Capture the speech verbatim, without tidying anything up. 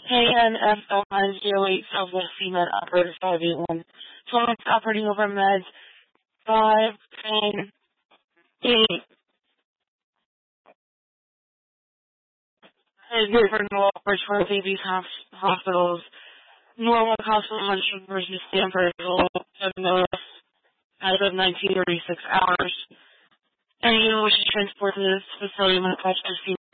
K N F L nine zero eight Southwest C-Med Operator five eight one. Florence operating over meds five ten eight. Is good for Norwalk, Bridgewater, Babies Hospitals. Norwalk Hospital Luncheon versus Stanford notice as of nineteen thirty-six hours. Anyone who wishes to transport to this facility when attached to